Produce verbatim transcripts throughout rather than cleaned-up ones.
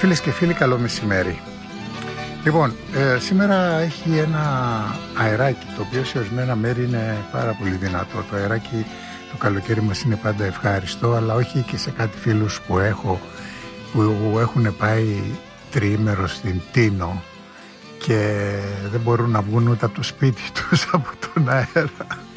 Φίλες και φίλοι, καλό μεσημέρι. Λοιπόν, ε, σήμερα έχει ένα αεράκι, το οποίο σε ορισμένα μέρη είναι πάρα πολύ δυνατό. Το αεράκι το καλοκαίρι μας είναι πάντα ευχάριστο, αλλά όχι και σε κάτι φίλους που έχω, που έχουν πάει τριήμερο στην Τίνο και δεν μπορούν να βγουν ούτε από το σπίτι τους από τον αέρα.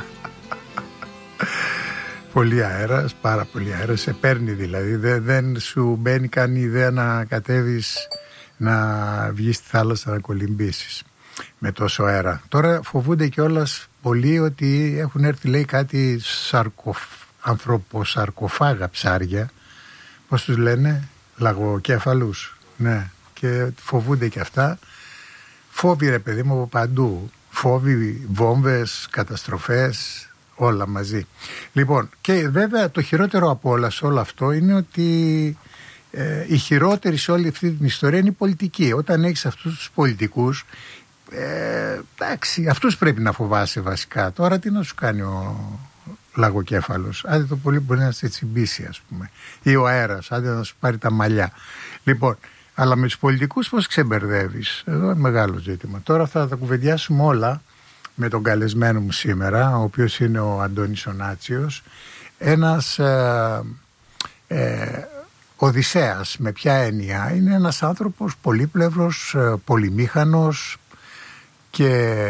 Πολύ αέρας, πάρα πολύ αέρας, σε παίρνει δηλαδή, δεν, δεν σου μπαίνει καν η ιδέα να κατέβεις, να βγεις στη θάλασσα να κολυμπήσεις με τόσο αέρα. Τώρα φοβούνται κιόλας πολύ ότι έχουν έρθει, λέει, κάτι σαρκοφ... ανθρωποσαρκοφάγα ψάρια, πώς τους λένε, λαγοκέφαλους, ναι, και φοβούνται και αυτά. Φόβοι, ρε παιδί μου, από παντού, φόβοι, βόμβες, καταστροφές, όλα μαζί. Λοιπόν, και βέβαια το χειρότερο από όλα σε όλο αυτό είναι ότι ε, η χειρότερη σε όλη αυτή την ιστορία είναι η πολιτική. Όταν έχεις αυτούς τους πολιτικούς, ε, εντάξει, αυτούς πρέπει να φοβάσαι βασικά. Τώρα τι να σου κάνει ο λαγοκέφαλος? Άντε το πολύ μπορεί να σε τσιμπήσει, ας πούμε, ή ο αέρας, άντε να σου πάρει τα μαλλιά. Λοιπόν, αλλά με τους πολιτικούς πώς ξεμπερδεύεις? Εδώ είναι μεγάλο ζήτημα. Τώρα θα τα κουβεντιάσουμε όλα με τον καλεσμένο μου σήμερα, ο οποίος είναι ο Αντώνης ο Νάτσιος, ένας ε, ε, Οδυσσέας. Με ποια έννοια? Είναι ένας άνθρωπος πολύπλευρος, ε, πολυμήχανος και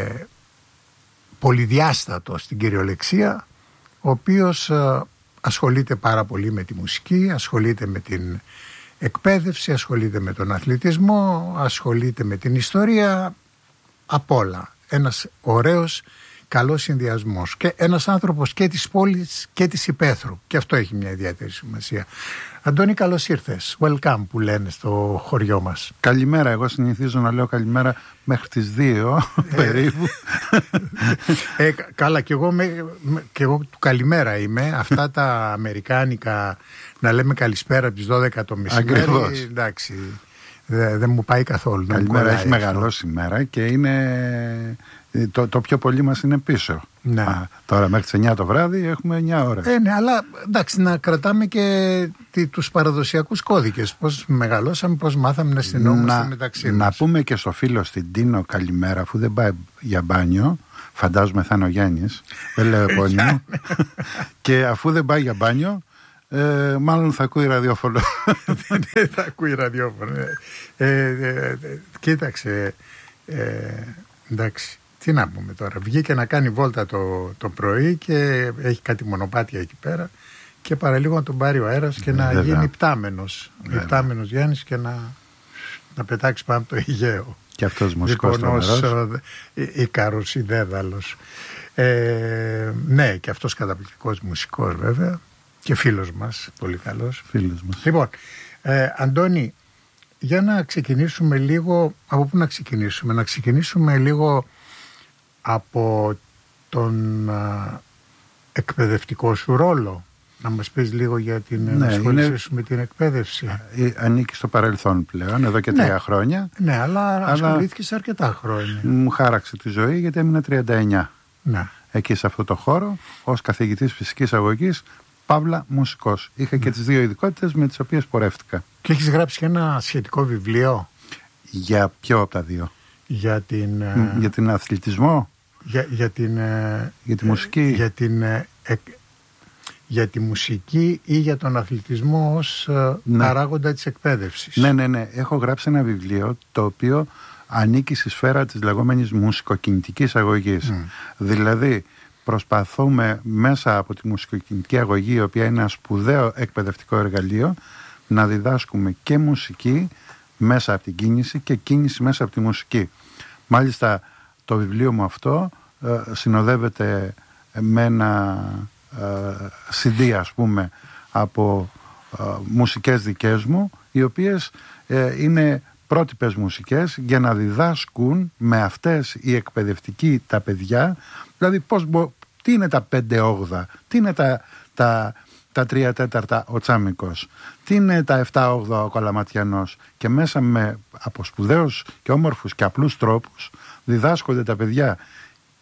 πολυδιάστατος στην κυριολεξία, ο οποίος ε, ασχολείται πάρα πολύ με τη μουσική, ασχολείται με την εκπαίδευση, ασχολείται με τον αθλητισμό, ασχολείται με την ιστορία, απ' όλα. Ένας ωραίος, καλός συνδυασμός και ένας άνθρωπος και της πόλης και της υπαίθρου, και αυτό έχει μια ιδιαίτερη σημασία. Αντώνη, καλώς ήρθες, welcome που λένε στο χωριό μας. Καλημέρα, εγώ συνηθίζω να λέω καλημέρα μέχρι τις δύο περίπου. ε, καλά, και εγώ, με, και εγώ του καλημέρα είμαι. Αυτά τα αμερικάνικα να λέμε καλησπέρα από τις δώδεκα το μεσημέρι, εντάξει, δεν δε μου πάει καθόλου. Καλημέρα, έχει μεγαλώσει σήμερα και είναι το, το πιο πολύ μας είναι πίσω. Ναι. Α, τώρα μέχρι τις εννιά το βράδυ έχουμε εννιά ώρες. Ε, ναι, αλλά εντάξει, να κρατάμε και τι, τους παραδοσιακούς κώδικες. Πώς μεγαλώσαμε, πώς μάθαμε να συνόμαστε μεταξύ μας. Να πούμε και στο φίλο στην Τίνο καλημέρα, αφού δεν πάει για μπάνιο. Φαντάζομαι θα είναι ο Γιάννης, δεν λέω επώνυμο. Και αφού δεν πάει για μπάνιο, Ε, μάλλον θα ακούει ραδιόφωνο. Δεν θα ακούει ραδιόφωνο. ε, ε, ε, Κοίταξε, ε, εντάξει, τι να πούμε τώρα. Βγήκε να κάνει βόλτα το, το πρωί και έχει κάτι μονοπάτια εκεί πέρα και παραλίγο να τον πάρει ο αέρας και να Βέβαια. γίνει υπτάμενος Υπτάμενος Γιάννης και να, να πετάξει πάνω από το Αιγαίο. Και αυτός μουσικός λοιπόν, ως Ικάρος ή Δέδαλος. ε, Ναι, και αυτός καταπληκτικός μουσικός βέβαια. Και φίλος μας, πολύ καλός. Φίλος μας. Λοιπόν, ε, Αντώνη, για να ξεκινήσουμε λίγο, από πού να ξεκινήσουμε? Να ξεκινήσουμε λίγο από τον α, εκπαιδευτικό σου ρόλο. Να μας πεις λίγο για την ναι, ασχόλησή είναι... σου με την εκπαίδευση. Ε, ανήκει στο παρελθόν πλέον, εδώ και τρία ναι. χρόνια. Ναι, αλλά, αλλά ασχολήθηκες αρκετά χρόνια. Μου χάραξε τη ζωή γιατί έμεινα τριάντα εννιά. Ναι. Εκεί σε αυτό το χώρο, ως καθηγητής φυσικής αγωγής, παύλα μουσικός. Είχα mm. και τις δύο ειδικότητες με τις οποίες πορεύτηκα. Και έχεις γράψει και ένα σχετικό βιβλίο. Για ποιο από τα δύο? Για την... Για την αθλητισμό. Για, για την... Για τη μουσική. Για την... Ε, για τη μουσική ή για τον αθλητισμό ως ναι. παράγοντα της εκπαίδευσης. Ναι, ναι, ναι. Έχω γράψει ένα βιβλίο το οποίο ανήκει στη σφαίρα της λεγόμενης μουσικοκινητικής αγωγής. Mm. Δηλαδή, προσπαθούμε μέσα από τη μουσικοκινητική αγωγή, η οποία είναι ένα σπουδαίο εκπαιδευτικό εργαλείο, να διδάσκουμε και μουσική μέσα από την κίνηση και κίνηση μέσα από τη μουσική. Μάλιστα το βιβλίο μου αυτό ε, συνοδεύεται με ένα ε, σι ντι, ας πούμε, από ε, μουσικές δικές μου, οι οποίες ε, είναι πρότυπες μουσικές για να διδάσκουν με αυτές οι εκπαιδευτικοί τα παιδιά. Δηλαδή πώς, τι είναι τα πέντε όγδα, τι είναι τα, τα, τα τρία τέταρτα ο Τσάμικος, τι είναι τα επτά όγδα ο Καλαματιανός, και μέσα με από σπουδαίους και όμορφους και απλούς τρόπους διδάσκονται τα παιδιά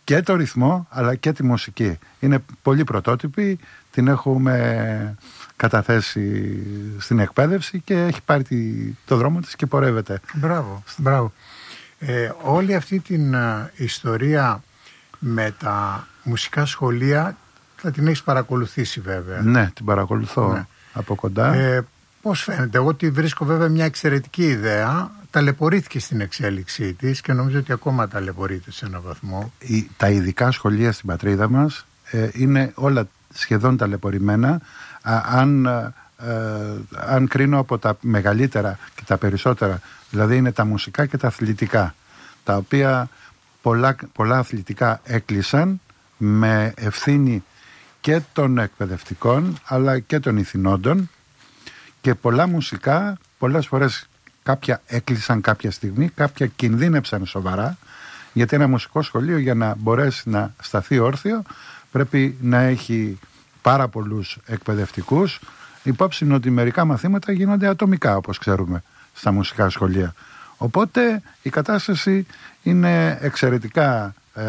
και το ρυθμό αλλά και τη μουσική. Είναι πολύ πρωτότυπη, την έχουμε καταθέσει στην εκπαίδευση και έχει πάρει το δρόμο της και πορεύεται. Μπράβο, μπράβο. Ε, όλη αυτή την uh, ιστορία με τα μουσικά σχολεία θα την έχεις παρακολουθήσει βέβαια. Ναι, την παρακολουθώ ναι. από κοντά. Ε, πώς φαίνεται? Εγώ τη βρίσκω βέβαια μια εξαιρετική ιδέα. Ταλαιπωρήθηκε στην εξέλιξή της και νομίζω ότι ακόμα ταλαιπωρείται σε έναν βαθμό. Η, τα ειδικά σχολεία στην πατρίδα μας ε, είναι όλα σχεδόν ταλαιπωρημένα. Α, αν, ε, αν κρίνω από τα μεγαλύτερα και τα περισσότερα, δηλαδή είναι τα μουσικά και τα αθλητικά, τα οποία πολλά, πολλά αθλητικά έκλεισαν με ευθύνη και των εκπαιδευτικών αλλά και των ηθινόντων, και πολλά μουσικά πολλές φορές κάποια έκλεισαν κάποια στιγμή, κάποια κινδύνεψαν σοβαρά, γιατί ένα μουσικό σχολείο για να μπορέσει να σταθεί όρθιο πρέπει να έχει πάρα πολλούς εκπαιδευτικούς. Υπόψη είναι ότι μερικά μαθήματα γίνονται ατομικά, όπως ξέρουμε, στα μουσικά σχολεία. Οπότε η κατάσταση είναι εξαιρετικά, ε,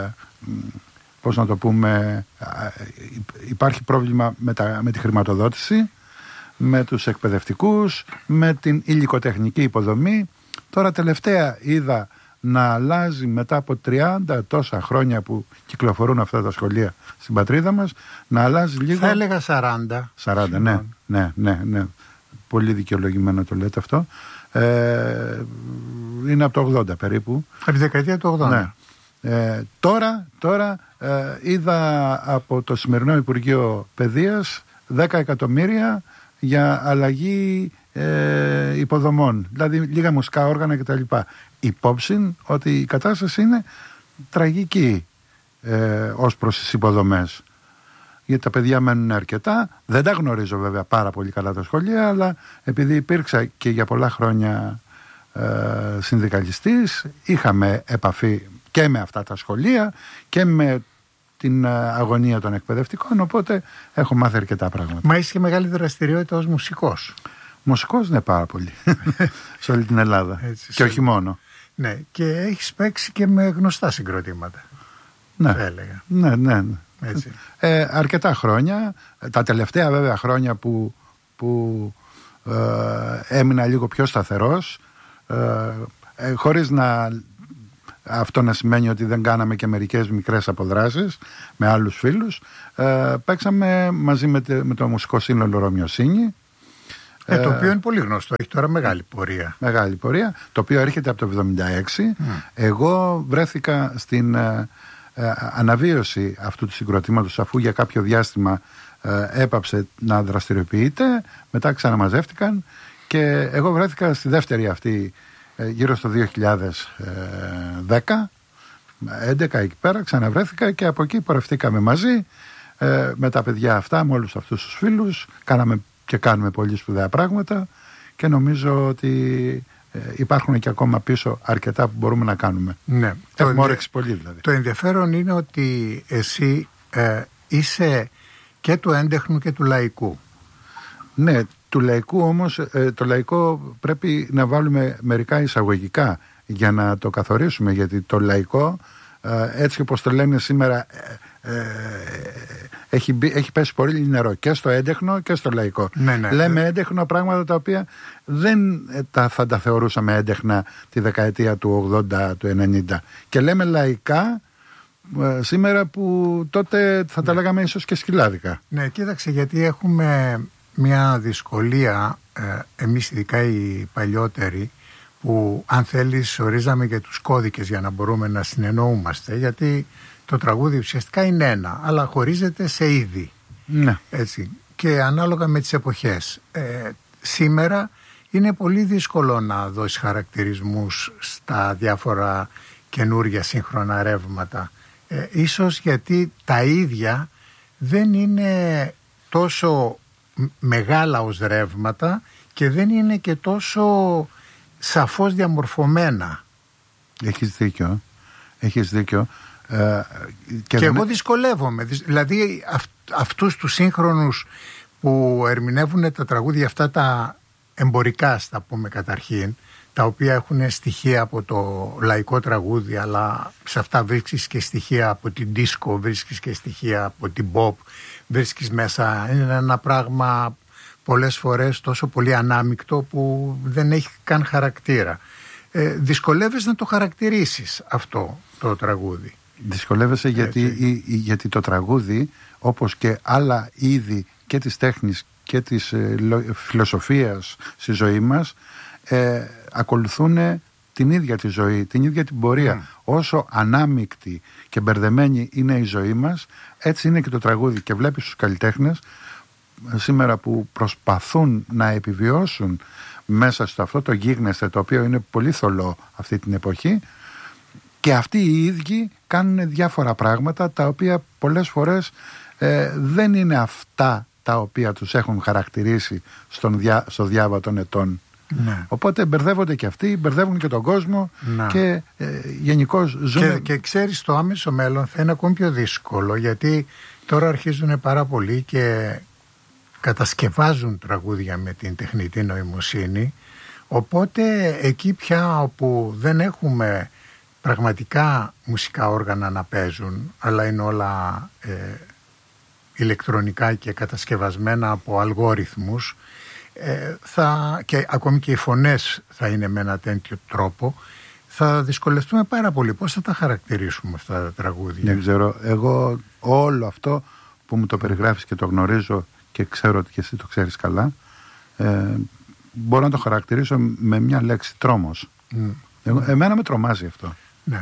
πώς να το πούμε, υπάρχει πρόβλημα με, τα, με τη χρηματοδότηση, με τους εκπαιδευτικούς, με την υλικοτεχνική υποδομή. Τώρα τελευταία είδα να αλλάζει μετά από τριάντα τόσα χρόνια που κυκλοφορούν αυτά τα σχολεία στην πατρίδα μας, να αλλάζει λίγο. Θα έλεγα σαράντα. σαράντα, ναι, ναι, ναι, ναι. Πολύ δικαιολογημένο το λέτε αυτό. Ε, είναι από το ογδόντα περίπου. Από τη δεκαετία του ογδόντα. Ναι. Ε, τώρα τώρα ε, είδα από το σημερινό Υπουργείο Παιδείας δέκα εκατομμύρια για αλλαγή ε, υποδομών, δηλαδή λίγα μουσικά όργανα κτλ. Υπόψη ότι η κατάσταση είναι τραγική ε, ως προς τις υποδομές, γιατί τα παιδιά μένουν αρκετά. Δεν τα γνωρίζω βέβαια πάρα πολύ καλά τα σχολεία, αλλά επειδή υπήρξα και για πολλά χρόνια ε, συνδικαλιστής, είχαμε επαφή και με αυτά τα σχολεία και με την αγωνία των εκπαιδευτικών, οπότε έχω μάθει αρκετά πράγματα. Μα είσαι και μεγάλη δραστηριότητα ως μουσικός. Μουσικός, ναι, πάρα πολύ. Σε όλη την Ελλάδα. Έτσι, και σε... όχι μόνο. Ναι, και έχεις παίξει και με γνωστά συγκροτήματα. Ναι, θα έλεγα. Ναι, ναι, ναι. Έτσι. Ε, αρκετά χρόνια. Τα τελευταία βέβαια χρόνια που, που ε, έμεινα λίγο πιο σταθερός, ε, ε, χωρίς να... αυτό να σημαίνει ότι δεν κάναμε και μερικές μικρές αποδράσεις με άλλους φίλους. Ε, παίξαμε μαζί με, τε, με το μουσικό σύνολο Ρωμιοσύνη. Ε, το οποίο είναι πολύ γνωστό, έχει τώρα μεγάλη πορεία. Μεγάλη πορεία, το οποίο έρχεται από το εβδομήντα έξι. Mm. Εγώ βρέθηκα στην ε, ε, αναβίωση αυτού του συγκροτήματος, αφού για κάποιο διάστημα ε, έπαψε να δραστηριοποιείται, μετά ξαναμαζεύτηκαν και εγώ βρέθηκα στη δεύτερη αυτή γύρω στο δύο χιλιάδες δέκα, έντεκα εκεί πέρα, ξαναβρέθηκα και από εκεί πορευτήκαμε μαζί ε, με τα παιδιά αυτά, με όλους αυτούς τους φίλους. Κάναμε και κάνουμε πολύ σπουδαία πράγματα και νομίζω ότι ε, υπάρχουν και ακόμα πίσω αρκετά που μπορούμε να κάνουμε. Ναι. Έχουμε όρεξη πολύ δηλαδή. Το ενδιαφέρον είναι ότι εσύ ε, είσαι και του έντεχνου και του λαϊκού. Ναι, του λαϊκού όμως, ε, το λαϊκό πρέπει να βάλουμε μερικά εισαγωγικά για να το καθορίσουμε, γιατί το λαϊκό ε, έτσι όπως το λένε σήμερα ε, ε, έχει, έχει πέσει πολύ νερό και στο έντεχνο και στο λαϊκό. Ναι, ναι. Λέμε έντεχνο πράγματα τα οποία δεν τα, θα τα θεωρούσαμε έντεχνα τη δεκαετία του ογδόντα, του ενενήντα, και λέμε λαϊκά ε, σήμερα που τότε θα τα λέγαμε ίσως και σκυλάδικα. Ναι, κοίταξε, γιατί έχουμε μια δυσκολία ε, εμείς ειδικά οι παλιότεροι, που αν θέλεις ορίζαμε και τους κώδικες για να μπορούμε να συνεννοούμαστε, γιατί το τραγούδι ουσιαστικά είναι ένα, αλλά χωρίζεται σε είδη. Ναι. Έτσι, και ανάλογα με τις εποχές. Ε, σήμερα είναι πολύ δύσκολο να δώσεις χαρακτηρισμούς στα διάφορα καινούργια σύγχρονα ρεύματα. Ε, ίσως γιατί τα ίδια δεν είναι τόσο μεγάλα ως ρεύματα και δεν είναι και τόσο σαφώς διαμορφωμένα. Έχεις δίκιο. Έχεις δίκιο. Ε, και και εγώ δυσκολεύομαι. Δηλαδή αυ, αυτούς τους σύγχρονους που ερμηνεύουν τα τραγούδια αυτά τα εμπορικά, στα πούμε καταρχήν, τα οποία έχουν στοιχεία από το λαϊκό τραγούδι, αλλά σε αυτά βρίσκεις και στοιχεία από την disco, βρίσκεις και στοιχεία από την pop, βρίσκεις μέσα. Είναι ένα πράγμα πολλές φορές τόσο πολύ ανάμεικτο που δεν έχει καν χαρακτήρα. Ε, δυσκολεύεσαι να το χαρακτηρίσεις αυτό το τραγούδι. Δυσκολεύεσαι γιατί, η, η, γιατί το τραγούδι, όπως και άλλα είδη και της τέχνης και της ε, φιλοσοφίας στη ζωή μας, ε, ακολουθούν την ίδια τη ζωή, την ίδια την πορεία. Mm. Όσο ανάμεικτη και μπερδεμένη είναι η ζωή μας, έτσι είναι και το τραγούδι. Και βλέπεις τους καλλιτέχνες σήμερα που προσπαθούν να επιβιώσουν μέσα στο αυτό το γίγνεσθε, το οποίο είναι πολύ θολό αυτή την εποχή, και αυτοί οι ίδιοι κάνουν διάφορα πράγματα τα οποία πολλές φορές ε, δεν είναι αυτά τα οποία τους έχουν χαρακτηρίσει στον διά, στο διάβα των ετών. Ναι. Οπότε μπερδεύονται και αυτοί, μπερδεύουν και τον κόσμο, ναι. και ε, γενικώς ζουν. Και, και ξέρεις, το άμεσο μέλλον θα είναι ακόμη πιο δύσκολο, γιατί τώρα αρχίζουν πάρα πολύ και κατασκευάζουν τραγούδια με την τεχνητή νοημοσύνη, οπότε εκεί πια όπου δεν έχουμε πραγματικά μουσικά όργανα να παίζουν, αλλά είναι όλα ε, ηλεκτρονικά και κατασκευασμένα από αλγόριθμους, ε, θα, και ακόμη και οι φωνές θα είναι με ένα τέτοιο τρόπο, θα δυσκολευτούμε πάρα πολύ. Πώς θα τα χαρακτηρίσουμε αυτά τα τραγούδια? Δεν ξέρω. Εγώ όλο αυτό που μου το περιγράφεις και το γνωρίζω και ξέρω ότι και εσύ το ξέρεις καλά, ε, μπορώ να το χαρακτηρίσω με μια λέξη: τρόμος. Mm. Εγώ, εμένα με τρομάζει αυτό. Ναι.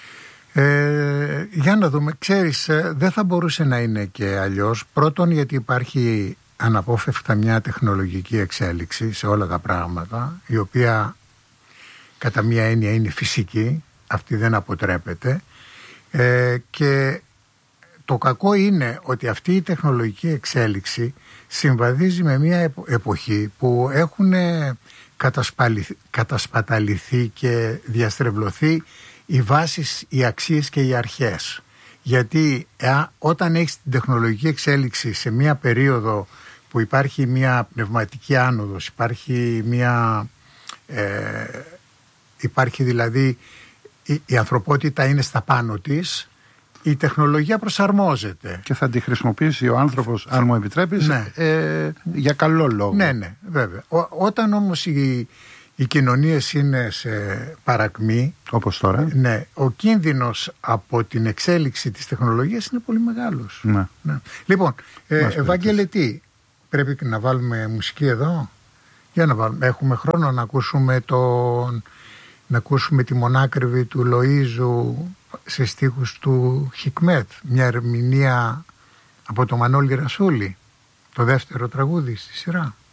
Ε, για να δούμε, ξέρεις, ε, δεν θα μπορούσε να είναι και αλλιώς. Πρώτον, γιατί υπάρχει αναπόφευκτα μια τεχνολογική εξέλιξη σε όλα τα πράγματα, η οποία κατά μία έννοια είναι φυσική, αυτή δεν αποτρέπεται, ε, και το κακό είναι ότι αυτή η τεχνολογική εξέλιξη συμβαδίζει με μια εποχή που έχουν κατασπαταληθεί και διαστρεβλωθεί οι βάσεις, οι αξίες και οι αρχές. Γιατί ε, όταν έχεις την τεχνολογική εξέλιξη σε μια περίοδο που υπάρχει μια πνευματική άνοδος, υπάρχει μια ε, υπάρχει δηλαδή η, η ανθρωπότητα είναι στα πάνω της, η τεχνολογία προσαρμόζεται. Και θα τη χρησιμοποιήσει ο άνθρωπος, αν μου επιτρέπεις, ναι. ε, για καλό λόγο. Ναι, ναι, βέβαια. Ό, όταν όμως οι, οι κοινωνίες είναι σε παρακμή, όπως τώρα, ναι, ο κίνδυνος από την εξέλιξη της τεχνολογίας είναι πολύ μεγάλος. Ναι. Ναι. Λοιπόν, ε, Ευάγγελε, τι, πρέπει να βάλουμε μουσική εδώ? Για να βάλουμε. Έχουμε χρόνο να ακούσουμε τον... να ακούσουμε τη μονάκριβη του Λοΐζου σε στίχους του Χικμέτ, μια ερμηνεία από το Μανώλη Ρασούλη, το δεύτερο τραγούδι στη σειρά.